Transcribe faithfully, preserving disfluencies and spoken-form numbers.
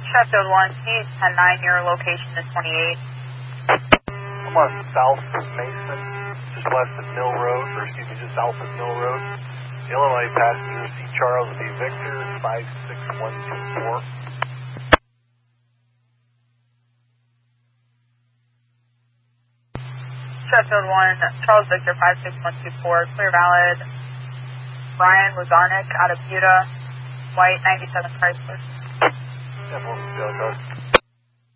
Sheffield one, C ten nine, your location is twenty-eight. I'm on South Mason, just west of Mill Road, or excuse me, just south of Mill Road. Illinois passenger C Charles V Victor, five six one two four. Sheffield one, Charles Victor, five six one two four, clear valid. Brian Wazarnik out of Buda, white ninety-seven Chrysler. Yeah, well,